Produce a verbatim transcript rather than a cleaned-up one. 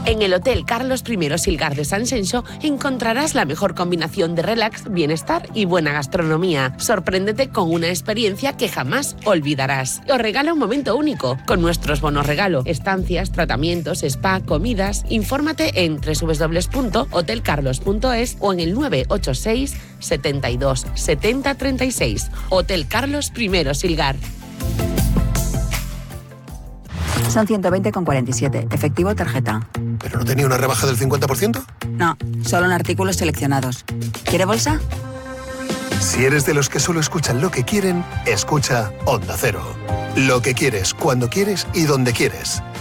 En el Hotel Carlos I Silgar de San Xenxo encontrarás la mejor combinación de relax, bienestar y buena gastronomía. Sorpréndete con una experiencia que jamás olvidarás. Os regala un momento único con nuestros bonos regalo, estancias, tratamientos, spa, comidas. Infórmate en doble u doble u doble u punto hotel carlos punto es o en el nueve ocho seis, setenta y dos, setenta, treinta y seis. Hotel Carlos I Silgar. Son ciento veinte con cuarenta y siete. Efectivo o tarjeta. ¿Pero no tenía una rebaja del cincuenta por ciento? No, solo en artículos seleccionados. ¿Quiere bolsa? Si eres de los que solo escuchan lo que quieren, escucha Onda Cero. Lo que quieres, cuando quieres y donde quieres.